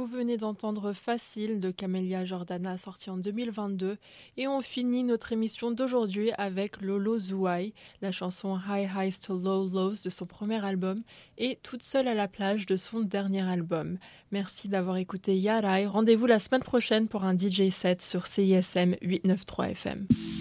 Vous venez d'entendre Facile de Camélia Jordana, sorti en 2022. Et on finit notre émission d'aujourd'hui avec Lolo Zouaï, la chanson High Highs to Low Lows de son premier album et Toute seule à la plage de son dernier album. Merci d'avoir écouté Yarai. Rendez-vous la semaine prochaine pour un DJ set sur CISM 893 FM.